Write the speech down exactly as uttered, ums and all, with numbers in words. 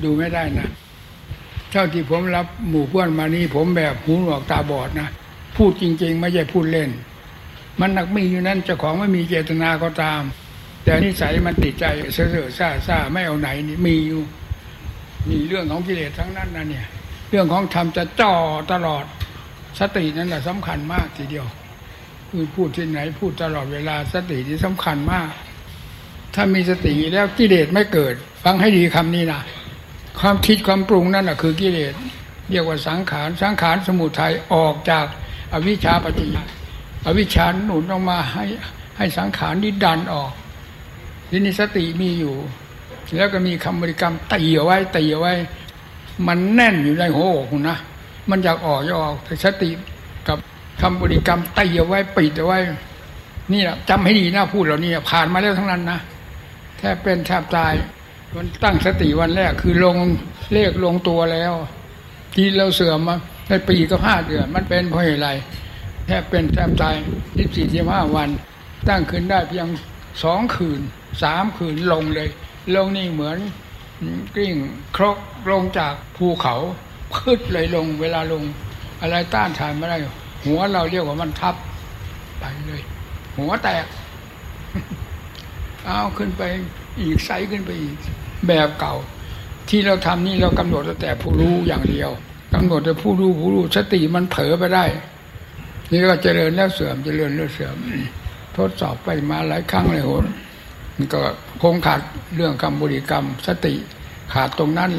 ดูไม่ได้นะเท่าที่ผมรับหมู่เพื่อนมานี่ผมแบบหูหนวกตาบอดนะพูดจริงๆไม่ใช่พูดเล่นมันหนักมีอยู่นั้นเจ้าของไม่มีเจตนาก็ตามแต่นิสัยมันติดใจเสื่อซ่าซ่าไม่เอาไหนนี่มีอยู่นี่เรื่องของกิเลสทั้งนั้นนะเนี่ยเรื่องของธรรมจะจ่อตลอดสตินั่นแหละสำคัญมากทีเดียวคือพูดที่ไหนพูดตลอดเวลาสติที่สำคัญมากถ้ามีสติแล้วกิเลสไม่เกิดฟังให้ดีคำนี้นะความคิดความปรุงนั่นแหะคือกิเลสเรียกว่าสังขารสังขารสมุทัยออกจากอวิชชาปัจจยะอวิชชาหนุนออกมาให้ให้สังขารนี้ดันออกทีนี้สติมีอยู่แล้วก็มีคำบริกรรมตีเอาไว้ตีเอาไว้มันแน่นอยู่ในหัวอกนะมันอยากออกอยากออกแต่สติกับคำบริกรรมตีเอาไว้ปิดเอาไว้นี่แหละจำให้ดีนะพูดเหล่านี้ผ่านมาแล้วทั้งนั้นนะแทบเป็นแทบตายมันตั้งสติวันแรกคือลงเลขลงตัวแล้วที่เราเสื่อมมาในปีก็ห้าเดือนมันเป็นเพราะอะไรแทบเป็นแทบตายยี่สิบสี่สิบห้าวันตั้งขึ้นได้เพียงสองคืนสามคืนลงเลยลงนี่เหมือนกลิ้งครกลงจากภูเขาขึ้นเลยลงเวลาลงอะไรต้านทานไม่ได้หัวเราเรียกว่ามันทับไปเลยหัวแตกเอาขึ้นไปอีกไซขึ้นไปอีกแบบเก่าที่เราทำนี่เรากำหนดแต่ผู้รู้อย่างเดียวกำหนดแต่ผู้รู้ผู้รู้สติมันเผลอไปได้นี่ก็เจริญแล้วเสื่อมเจริญแล้วเสื่อมทดสอบไปมาหลายครั้งเลยโหนก็คงขาดเรื่องคำบริกรรมสติขาดตรงนั้น